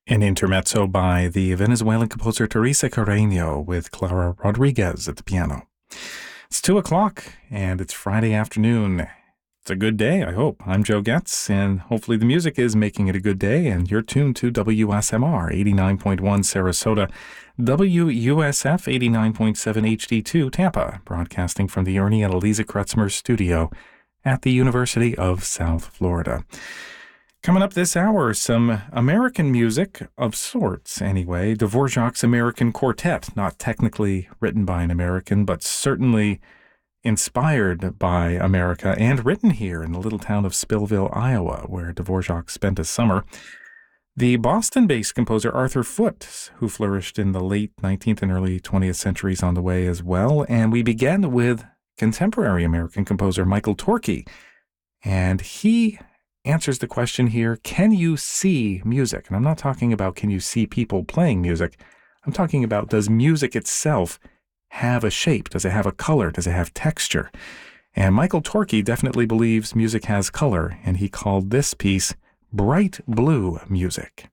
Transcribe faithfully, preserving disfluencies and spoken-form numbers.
An intermezzo by the Venezuelan composer Teresa Carreño with Clara Rodriguez at the piano. It's two o'clock and it's Friday afternoon. It's a good day, I hope. I'm Joe Getz, and hopefully the music is making it a good day, and you're tuned to W S M R eighty-nine point one Sarasota, W U S F eighty-nine point seven H D two Tampa, broadcasting from the Ernie and Eliza Kretzmer studio at the University of South Florida. Coming up this hour, some American music, of sorts anyway. Dvorak's American Quartet, not technically written by an American, but certainly inspired by America and written here in the little town of Spillville, Iowa, where Dvorak spent a summer. The Boston-based composer Arthur Foote, who flourished in the late nineteenth and early twentieth centuries, on the way as well. And we begin with contemporary American composer Michael Torke, and he answers the question here, can you see music? And I'm not talking about can you see people playing music. I'm talking about, does music itself have a shape? Does it have a color? Does it have texture? And Michael Torke definitely believes music has color, and he called this piece bright blue music.